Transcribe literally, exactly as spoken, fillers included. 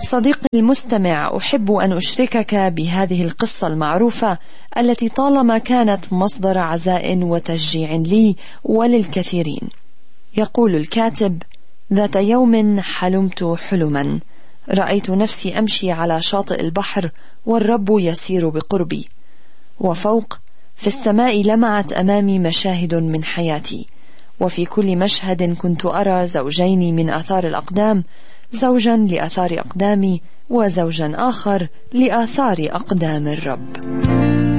صديقي المستمع، أحب أن أشركك بهذه القصة المعروفة التي طالما كانت مصدر عزاء وتشجيع لي وللكثيرين. يقول الكاتب: ذات يوم حلمت حلما، رأيت نفسي أمشي على شاطئ البحر والرب يسير بقربي، وفوق في السماء لمعت أمامي مشاهد من حياتي، وفي كل مشهد كنت أرى زوجين من آثار الأقدام، زوجا لآثار أقدامي وزوجا آخر لآثار أقدام الرب.